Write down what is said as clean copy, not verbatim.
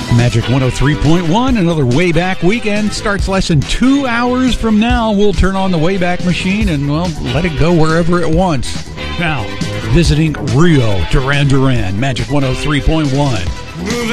Magic 103.1, another Wayback Weekend starts less than 2 hours from now. We'll turn on the Wayback Machine and, well, let it go wherever it wants. Now, visiting Rio Duran Duran, Magic 103.1.